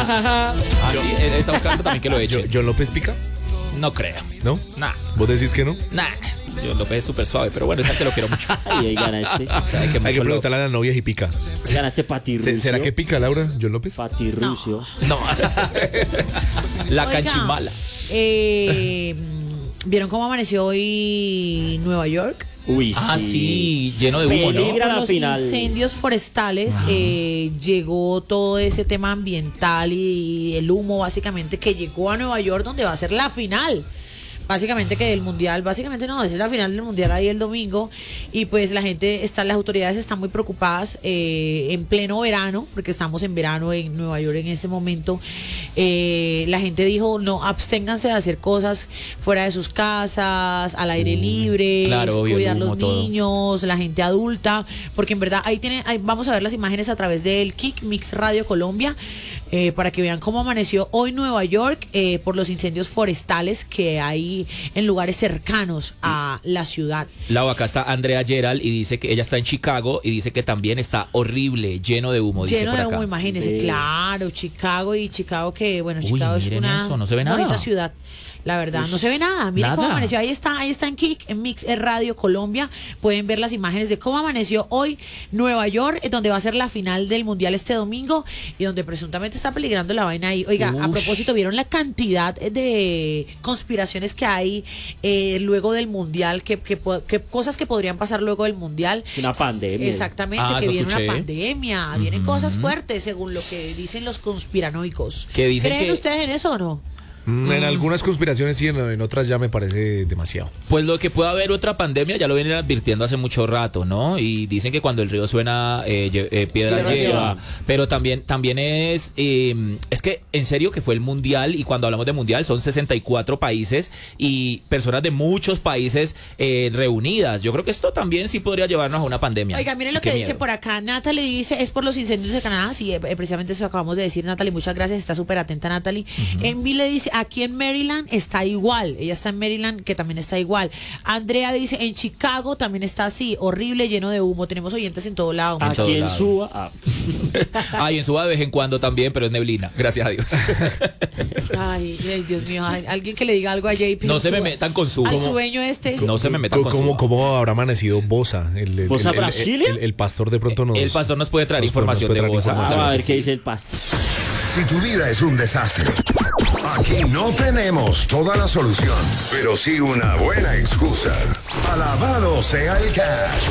sí, está buscando también que lo eche. ¿John López pica? No creo. ¿No? Nah. ¿Vos decís que no? Nah. John López es súper suave, pero bueno, es que lo quiero mucho. Y ahí gana este. O sea, Hay que mucho preguntarle a las novias y pica. Gana este patirrucio. ¿Será que pica, Laura, John López? Patirrucio. No. La Oiga, canchimala. ¿Vieron cómo amaneció hoy Nueva York? Uy, sí, lleno de humo, ¿no? Peligra Por la los final. incendios forestales llegó todo ese tema ambiental y el humo básicamente que llegó a Nueva York, donde va a ser la final. Básicamente que del mundial, básicamente no, esa es la final del mundial ahí el domingo. Y pues la gente está, las autoridades están muy preocupadas en pleno verano, porque estamos en verano en Nueva York en este momento. La gente dijo, no, absténganse de hacer cosas fuera de sus casas, al aire libre, claro, obvio, cuidar el humo, los todo. niños, la gente adulta, porque en verdad ahí vamos a ver las imágenes a través del Kick Mix Radio Colombia, para que vean cómo amaneció hoy Nueva York por los incendios forestales que hay en lugares cercanos a la ciudad. Acá está Andrea Gerald y dice que ella está en Chicago y dice que también está horrible, lleno de humo. Lleno dice por de acá. humo, imagínense, claro, Chicago que, bueno, Uy, Chicago es miren una eso, no se ve nada. bonita ciudad. La verdad, no se ve nada. Miren cómo nada. amaneció. Ahí está en Kick, en Mix Radio Colombia. Pueden ver las imágenes de cómo amaneció hoy Nueva York, donde va a ser la final del Mundial este domingo y donde presuntamente está peligrando la vaina ahí. Oiga, a propósito, ¿vieron la cantidad de conspiraciones que hay luego del Mundial? ¿Qué cosas que podrían pasar luego del Mundial? Una pandemia. Exactamente, que eso viene escuché. una pandemia, vienen cosas fuertes, según lo que dicen los conspiranoicos. Que dicen ¿Creen que- ustedes en eso o no? En algunas conspiraciones sí, en otras ya me parece demasiado. Pues lo que puede haber otra pandemia ya lo vienen advirtiendo hace mucho rato, ¿no? Y dicen que cuando el río suena, piedra Piedra lleva. lleva. Pero también es que en serio que fue el mundial, y cuando hablamos de mundial son 64 países y personas de muchos países reunidas. Yo creo que esto también sí podría llevarnos a una pandemia. Oiga, miren lo Qué que dice miedo. por acá. Natalie dice, es por los incendios de Canadá. Sí, precisamente eso acabamos de decir, Natalie. Muchas gracias, está súper atenta, Natalie. Envy le dice, aquí en Maryland está igual. Ella está en Maryland, que también está igual. Andrea dice, en Chicago también está así, horrible, lleno de humo. Tenemos oyentes en todo lado. En todos Aquí en lados. Suba. Ay, en Suba de vez en cuando también, pero es neblina. Gracias a Dios. Ay, Dios mío, alguien que le diga algo a JP. No se me Suba. metan con Suba. Al sueño este. No se me metan con Suba. ¿Cómo habrá amanecido Bosa? ¿Bosa Brasilia? El pastor de pronto nos... El pastor nos puede traer nos puede información de traer Bosa. información. A ver sí. qué dice el pasto. Si tu vida es un desastre, aquí no tenemos toda la solución, pero sí una buena excusa. Alabado sea el cash.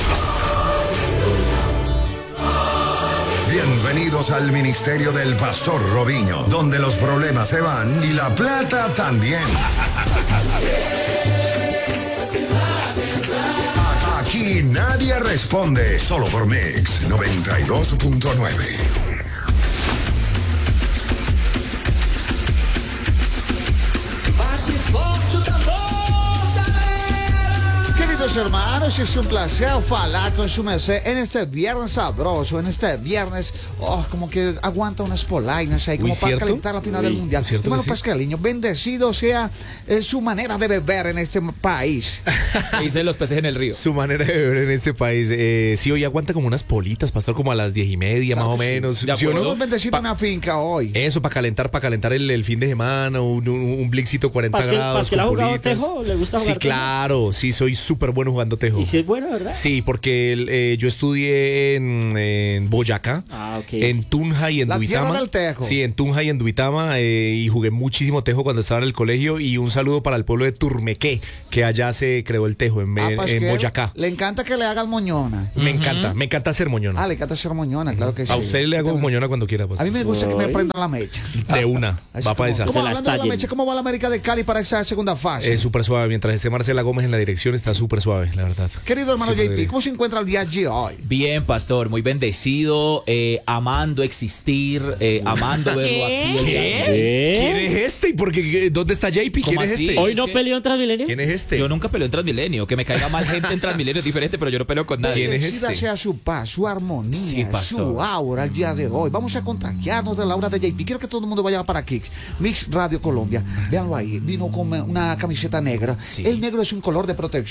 Bienvenidos al ministerio del Pastor Robinho, donde los problemas se van y la plata también. Aquí nadie responde, solo por Mix 92.9. Queridos hermanos, es un placer falar con su merced en este viernes sabroso, en este viernes, como que aguanta unas polainas ahí, como Uy, para ¿cierto? calentar la final del Uy, mundial. ¿cierto que Hermano sí? Pascaliño, bendecido sea su manera de beber en este país. Dicen los peces en el río. Su manera de beber en este país. Sí, hoy aguanta como unas politas, pastor, como a las 10:30, Claro más o que sí. menos. De ¿Sí o no? acuerdo. Podemos bendecir una finca hoy. Eso, para calentar el fin de semana, un blitzito 40 grados. ¿Pascal ha con jugado politas. tejo? ¿Le gusta Sí, jugar tejo? claro, sí, soy súper bueno jugando tejo. Y si es bueno, ¿verdad? Sí, porque yo estudié en Boyacá, Ok. en Tunja y en La Duitama. tierra del tejo. Sí, en Tunja y en Duitama, y jugué muchísimo tejo cuando estaba en el colegio. Y un saludo para el pueblo de Turmequé, que allá se creó el tejo, en Pascal, Boyacá. le encanta que le hagan moñona. Me encanta hacer moñona. Le encanta hacer moñona, claro que sí. A usted le hago moñona cuando quiera, pues. A mí me gusta que me prendan la mecha. De una, Así va para esa. como Se la hablando de la estallen. mecha, ¿cómo va la América de Cali para esa segunda fase? Es súper suave. Mientras esté Marcela Gómez en la dirección, está súper suave, la verdad. Querido hermano Siempre- JP, ¿cómo se encuentra el día de hoy? Bien, pastor, muy bendecido, amando existir, amando verlo aquí. ¿Quién es este? ¿Y por qué? ¿Dónde está JP? ¿Quién ¿Cómo es así? este? ¿Hoy Es no que- peleó en Transmilenio? ¿Quién es este? Yo nunca peleo en Transmilenio, que me caiga mal gente en Transmilenio es diferente, pero yo no peleo con nadie. ¿Quién es Bendecida este? sea su paz, su armonía, Sí, pastor. su aura el día de hoy. Vamos a contagiarnos de la aura de JP. Quiero que todo el mundo vaya para Kick, Mix Radio Colombia. Véanlo ahí. Vino con una camiseta negra. Sí. El negro es un color de protección para los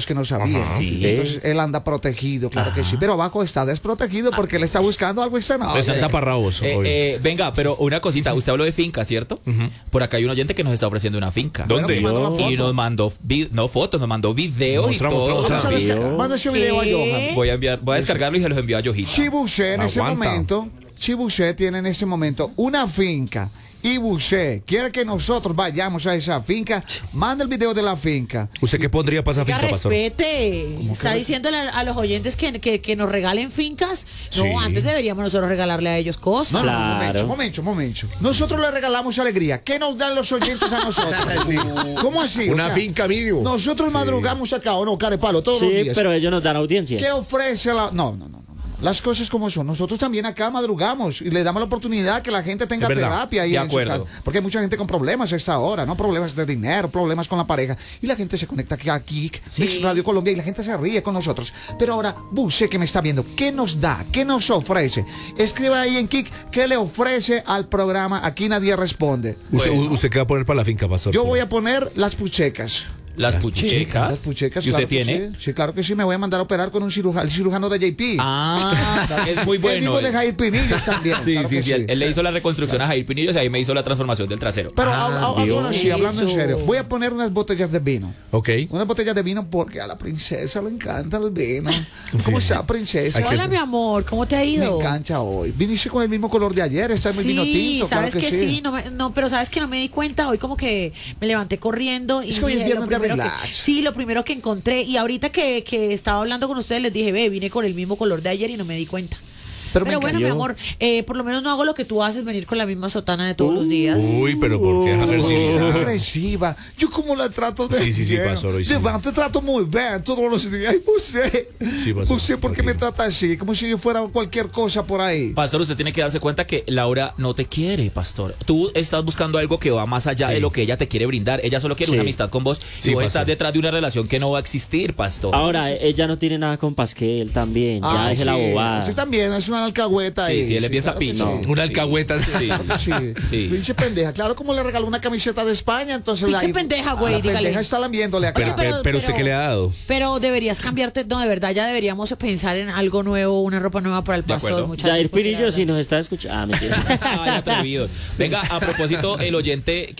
los que no sabían. Sí. Entonces él anda protegido, claro que sí, pero abajo está desprotegido porque él está buscando algo externo. Están taparrabos. obvio. Venga, pero una cosita, usted habló de finca, ¿cierto? Por acá hay un oyente que nos está ofreciendo una finca. ¿Dónde? Bueno, que mandó la Y foto. nos mandó no fotos, nos mandó videos Mostra, y todo. mostra, Vamos a mostra. descargar. Manda ese video a Johan. Voy a descargarlo y se los envío a Yojita. Chibuché en ese Aguanta. momento, Chibuché tiene en este momento una finca. Y Buché quiere que nosotros vayamos a esa finca. Manda el video de la finca. ¿Usted qué pondría para esa Oiga, finca, pastor? respete. Está diciéndole a los oyentes que nos regalen fincas. No, Sí. antes deberíamos nosotros regalarle a ellos cosas. No, Claro. momento. Nosotros le regalamos alegría. ¿Qué nos dan los oyentes a nosotros? ¿Cómo así? Una O sea, finca mínimo. Nosotros madrugamos acá, ¿o no? Carepalo, todos los Sí, días. pero ellos nos dan audiencia. ¿Qué ofrece la.? No. Las cosas como son. Nosotros también acá madrugamos y le damos la oportunidad que la gente tenga Es verdad. terapia. De En su acuerdo. casa. Porque hay mucha gente con problemas a esta hora, ¿no? Problemas de dinero, problemas con la pareja. Y la gente se conecta aquí Mix Radio Colombia, y la gente se ríe con nosotros. Pero ahora, Buce, que me está viendo, ¿qué nos da? ¿Qué nos ofrece? Escriba ahí en Kik qué le ofrece al programa. Aquí nadie responde. ¿Usted qué va a poner para la finca, pastor? Yo voy a poner las puchecas. Las puchecas. Las puchecas, ¿Y usted claro que tiene? Sí. Sí, claro que sí. Me voy a mandar a operar con un cirujano, el cirujano de JP. Ah, es muy El bueno. mismo de Jair Pinillos también. Sí, claro sí, que sí. Él le hizo la reconstrucción a Jair Pinillos y ahí me hizo la transformación del trasero. Pero ahora sí, hablando en Eso. serio, voy a poner unas botellas de vino. Ok. Unas botellas de vino porque a la princesa le encanta el vino. ¿Cómo está, princesa? Hay que- Hola, mi amor, ¿cómo te ha Me ido? encanta hoy. Viniste con el mismo color de ayer, está en el vino Sí, tinto. claro sabes que sí, no, pero sabes que no me di cuenta. Hoy como que me levanté corriendo y Es que hoy es dije, viernes lo de primero relax. sí, lo primero que encontré, y ahorita que estaba hablando con ustedes les dije, ve, vine con el mismo color de ayer y no me di cuenta. Pero me Pero bueno, mi encanta. amor, por lo menos no hago lo que tú haces, venir con la misma sotana de todos los días. Uy, pero ¿por qué? Es Agresividad. agresiva. Yo como la trato de Sí, bien. pastor, hoy sí. De verdad, te trato muy bien todos los días. Ay, José. Sí, pastor, José, ¿por qué me tranquilo. trata así? Como si yo fuera cualquier cosa por ahí. Pastor, usted tiene que darse cuenta que Laura no te quiere, pastor. Tú estás buscando algo que va más allá de lo que ella te quiere brindar. Ella solo quiere Sí. una amistad con vos Sí, y vos pastor. estás detrás de una relación que no va a existir, pastor. Ahora, ella no tiene nada con Pasquel también. Ya Ay, es la sí. bobada. Usted también es una alcahueta Sí, ahí. sí, él empieza claro que pino. sí. Una alcahueta. Sí. Claro que sí. Sí. Pinche pendeja. Claro, como le regaló una camiseta de España, entonces Pinche pendeja, güey, La dígale. pendeja está lambiéndole acá. Oye, Pero ¿usted qué le ha dado? Pero deberías cambiarte, no, de verdad, ya deberíamos pensar en algo nuevo, una ropa nueva para el De pastor, acuerdo. muchachos. Jair porque la Pinillo, verdad- si nos está escuchando. Ah, mentira. Ay, atrevidos. Venga, a propósito, el oyente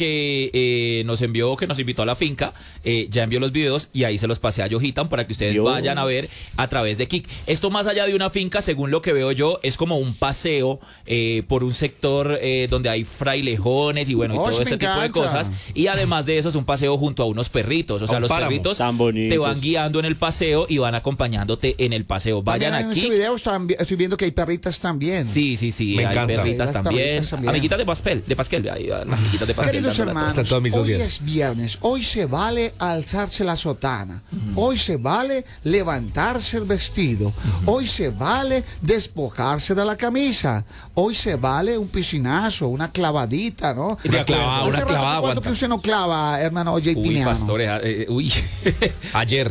que nos envió, que nos invitó a la finca, ya envió los videos y ahí se los pasé a Yohitan para que ustedes Yo. vayan a ver a través de Kik. Esto más allá de una finca, según lo que veo yo, es como un paseo por un sector donde hay frailejones y bueno, y Oh, todo me este tipo de encanta. cosas. Y además de eso es un paseo junto a unos perritos. O sea, un los páramo. perritos Tan bonitos. te van guiando en el paseo y van acompañándote en el paseo. Vayan También en aquí. ese video estoy viendo que hay perritas también. Sí, sí, sí, Me hay encanta. perritas Las también. perritas también. Amiguitas de Pasquel, ahí van las amiguitas de Pasquel. Queridos dándola toda. hermanos, Están todas mis hoy socias. es viernes, hoy se vale alzarse la sotana, hoy se vale levantarse el vestido, hoy se vale despojarse de la camisa, hoy se vale un piscinazo, una clavadita, ¿no? Una clavada, Hace una rato, clavada ¿cuánto aguanta. que usted no clava, hermano J. Uy, Pineano? pastores, uy. Ayer.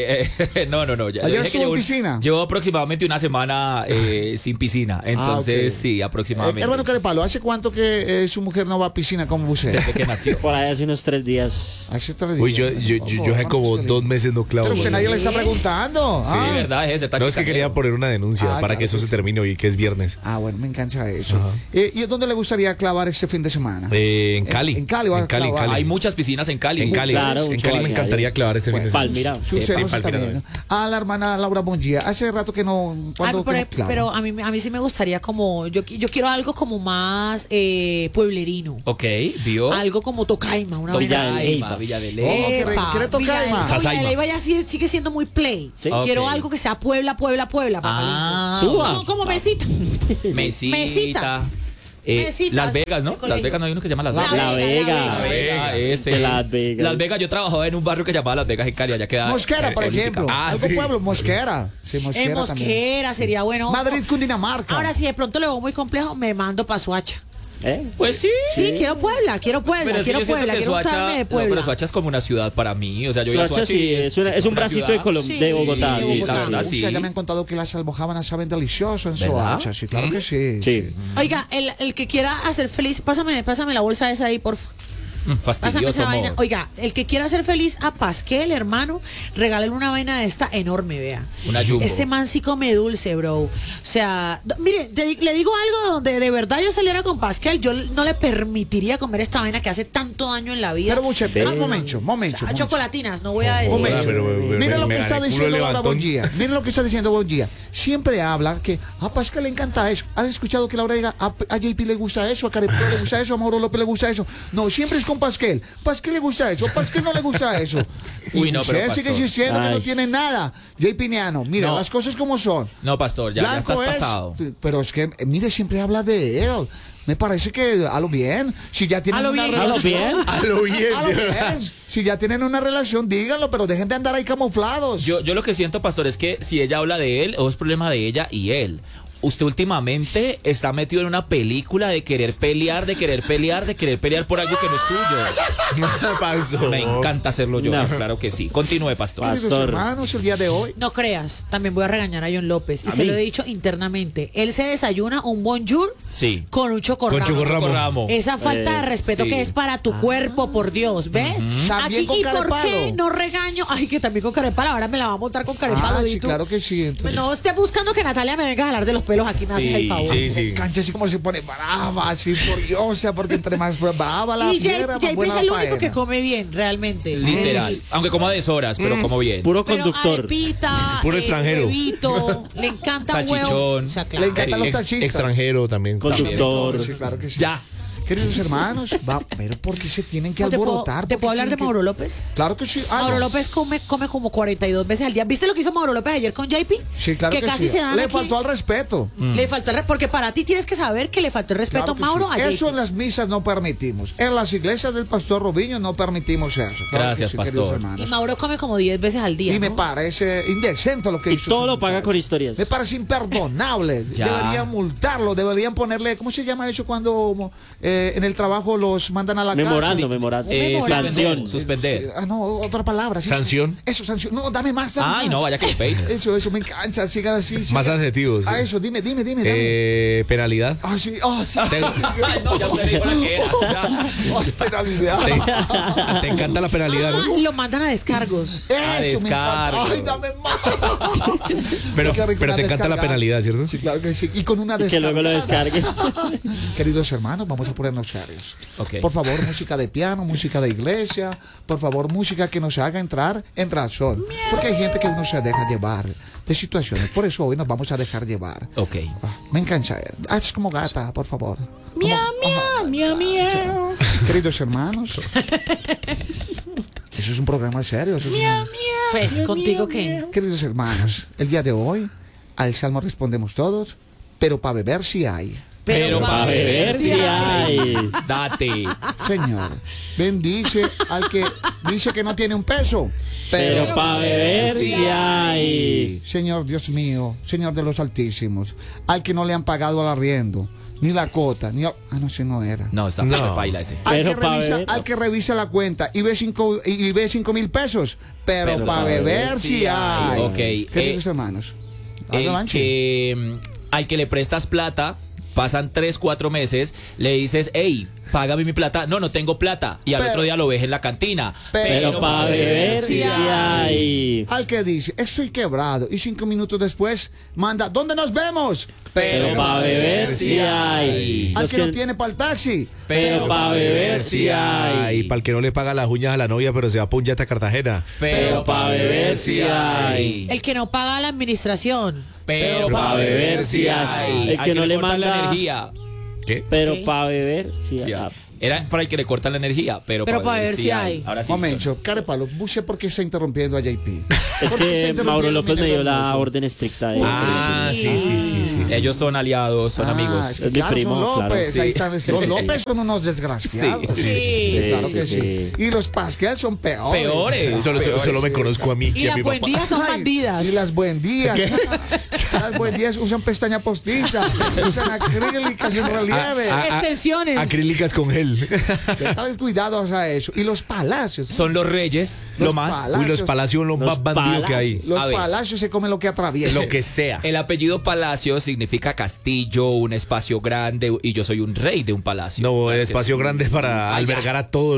No. Ya, ¿Ayer dije que estuvo en piscina? llevo aproximadamente una semana sin piscina. Entonces, ok. sí, aproximadamente. Hermano Carepalo, ¿hace cuánto que su mujer no va a piscina como usted? Desde que nació. Por ahí hace unos 3 días. Hace 3 Uy, días. yo hace como 2 meses no clavo. Pero usted nadie le está Sí, preguntando. Sí, verdad, es ese no, es que quería poner una denuncia Ah, para claro que eso que se sí. termine hoy, que es viernes. Ah, bueno, me encanta eso. ¿Y dónde le gustaría clavar este fin de semana? En Cali. En Cali va a clavar. Hay muchas piscinas en Cali. En Cali. Claro, en un Cali me balneario. encantaría clavar este fin de semana. Palmira. Su Sí, celos está Palmira, bien. A la hermana Laura Bongia, hace rato que no. ¿Cuándo que no clava? pero a mí sí me gustaría como, yo quiero algo como más pueblerino. Ok, vio. Algo como Tocaima, una Villa vaina de así. Leyva. Villa de Oh, Leyva. ¿quiere Epa, Tocaima? Villa de- no, Villa Sasaima. de Leyva ya sigue siendo muy play. Sí. Quiero Ok. algo que sea Puebla, papá Ah, lindo. Suba. Como mesita. Mesita. Mesita. Mesitas. Las Vegas, ¿no? El colegio. Las Vegas, no hay uno que se llama Las La Vegas. La Vega, Vega. La Vega, ese. De Las Vegas. Las Vegas, yo trabajaba en un barrio que llamaba Las Vegas en Cali, allá queda. Mosquera, por Olímpica. ejemplo. Ah, Algo sí. pueblo, Mosquera. Sí, Mosquera. En también. Mosquera sería bueno. Madrid, Cundinamarca. Ahora, si de pronto le veo muy complejo, me mando para Suacha. Pues sí. Sí, quiero Puebla, quiero Pero es que yo siento que quiero gustarme de no, pero Puebla. Suacha es como una ciudad para mí. O sea, yo voy a Suacha Suacha sí, y es un bracito de ciudad. Colombia, Sí, de sí, Bogotá. sí, de sí, la Bogotá. verdad, O sí. sea, ya me han contado que las almojábanas saben delicioso en ¿Verdad? Soacha. Sí, claro que sí. Sí. Oiga, el que quiera hacer feliz, pásame la bolsa esa ahí, porfa. Pásame Fastidioso esa vaina. amor. Oiga, el que quiera ser feliz a Pasquel, hermano, regálele una vaina de esta enorme, vea. Una Jumbo. Ese man sí come dulce, bro. O sea, mire, le digo algo donde de verdad yo saliera con Pasquel, yo no le permitiría comer esta vaina que hace tanto daño en la vida. Pero Buche, momento. Chocolatinas, no voy a decir. Momento. pero Mira lo me que está gané culo diciendo Laura levantón. Bongia. Mira lo que está diciendo Bongia. Siempre habla que a Pascal le encanta eso. ¿Has escuchado que Laura diga a JP le gusta eso, a Carepolo le gusta eso, a Mauro López le gusta eso? No, siempre es con Pascal. Pascal le gusta eso, Pascal no le gusta eso. Uy, Y no, pero usted sigue pastor. diciendo que no Ay. tiene nada. JP Niano, mira, No. las cosas como son. No, pastor, ya Blanco estás es, pasado. pero es que, mire, siempre habla de él. Me parece que a lo bien. Si ya tienen ¿A lo una bien? ¿A lo relación. bien? A lo bien. A lo bien. Si ya tienen una relación, díganlo, pero dejen de andar ahí camuflados. Yo lo que siento, pastor, es que si ella habla de él, o es problema de ella y él. Usted últimamente está metido en una película de querer pelear por algo que no es suyo. Pasó. Me encanta hacerlo yo, No. claro que sí. Continúe, pastor. Queridos Pastor. hermanos, el día de hoy. No creas, también voy a regañar a John López. Y ¿A se mí? lo he dicho internamente. Él se desayuna un bonjour Sí. con un chocorramo. Con chocorramo. Ramo. Esa falta de respeto sí. que es para tu cuerpo, por Dios, ¿ves? También con ¿y por carepalo. qué no regaño? Ay, que también con carepalo. Ahora me la va a montar con carepalo. Sí, claro que sí. Entonces, No esté buscando que Natalia me venga a jalar de los pelos aquí, me haces el favor. Sí, sí. cancha así como se pone brava, así furiosa, porque entre más brava la Y fiera, más JP buena es la el único faena. que come bien, realmente. Literal. Aunque como a deshoras, pero como bien. Puro Pero conductor. arepita, Puro extranjero. huevito, le encanta Salchichón. huevo. O sea, claro. Le encantan los taxistas. Extranjero también. Conductor. Sí, claro que sí. Ya. Queridos hermanos, va, pero ¿por qué se tienen que ¿Te puedo, alborotar? te ¿Por puedo qué hablar de tienen que- Mauro López? Claro que sí. Ah, Mauro no. López come como 42 veces al día. ¿Viste lo que hizo Mauro López ayer con JP? Sí, claro que casi sí. se dan Le aquí. faltó al respeto. Le faltó porque para ti tienes que saber que le faltó el respeto Claro que Mauro sí. a Eso JP. en las misas no permitimos. En las iglesias del pastor Robinho no permitimos eso. Claro Gracias, que sí, pastor. queridos Y hermanos. Mauro come como 10 veces al día. Y me ¿no? parece indecente lo que Y hizo. todo ese lo paga muchacho. con historias. Me parece imperdonable. Ya. Deberían multarlo, deberían ponerle, ¿cómo se llama eso cuando en el trabajo los mandan a la Memorando, cárcel? memorando. Suspender. Sanción. Suspender. Ah, no, otra palabra. sí, ¿Sanción? Eso, sanción. No, dame más. dame Ay, más. no, vaya que le peine. Eso, me encanta. Sigan así. Más sigan. adjetivos. Ah, eso, dime. Penalidad. Ah, sí, sí. Te- Ay, no, ya usted le dijo la que era. Ya. Ah, penalidad. Te encanta la penalidad, ¿no? Lo mandan a descargos. Eso me encanta. descargo. Ay, dame más. Pero, Qué rico pero una te encanta la descargada. penalidad, ¿cierto? Sí, claro que sí. Y con una Y que luego lo descargada. descargue. Queridos hermanos, vamos a ponernos serios. Ok. Por favor, música de piano, música de iglesia. Por favor, música que nos haga entrar en razón. Porque hay gente que uno se deja llevar de situaciones. Por eso hoy nos vamos a dejar llevar. Ok. Ah, me encanta. Haz como gata, por favor. Miau, miau, miau, miau. Queridos hermanos. Eso es un programa serio. Eso es un- Pues, ¿contigo qué? Queridos hermanos, el día de hoy al salmo respondemos todos, pero para beber sí hay. Pero Pa' pa' beber sí hay. Date. Señor, bendice al que dice que no tiene un peso. Pero pa' beber sí hay. Señor Dios mío, Señor de los Altísimos, al que no le han pagado al arriendo, ni la cota, ni... no, ese no era. No, está No. baila ese. Pero pa' beber. Al que revisa la cuenta y ve 5,000 pesos, pero para beber sí hay. Ok, Queridos hermanos, El adelante. que al que le prestas plata, pasan 3, 4 meses, le dices, hey, págame mi plata. No tengo plata. Y al Pero- otro día lo ves en la cantina. Pero pa' beber sí hay. Al que dice, estoy quebrado, y 5 minutos después manda, ¿dónde nos vemos? Pero pa' beber sí hay. Al Los que no que- tiene para el taxi. Pero pa' beber sí hay. Y para el que no le paga las uñas a la novia, pero se va para un yate a Cartagena. Pero pa' beber sí hay. El que no paga la administración. Pero pa' beber sí hay. El Al que no le cortan la manda- energía. ¿Qué? Pero ¿Qué? pa' beber sí Sí, hay. era para el que le cortan la energía, pero pa' ver si hay. Ahora sí. Momento, Carepalo, busque por qué está interrumpiendo a JP. Es ¿Por qué está que interrumpiendo Mauro a mi López me dio negro la hermoso? orden estricta de... Ah, sí. Ellos son aliados, son amigos. sí, Es mi claro, primo, son claro, López, sí. ahí están. Los Sí. López son unos desgraciados. Sí. Claro que Sí. sí. Y los Pascal son peores. Peores. Solo me conozco a mí Y y a las mi papá. buendías son Ay, bandidas. Y las buendías. Las buendías usan pestaña postiza, usan acrílicas en relieve. Extensiones. Acrílicas con gel. Ten cuidado a eso. Y los palacios. Son los reyes, Los lo más. palacios. Uy, los palacios son los Los más bandidos que hay. Los A ver. palacios se comen lo que atraviesa. Lo que sea. El apellido Palacio significa castillo, un espacio grande, y yo soy un rey de un palacio. No, Claro el que espacio sí. grande para Allá. albergar a todos